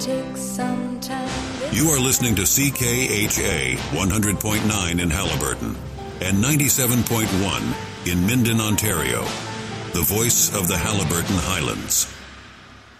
take some time. You are listening to CKHA 100.9 in Halliburton and 97.1 in Minden, Ontario. The voice of the Halliburton Highlands.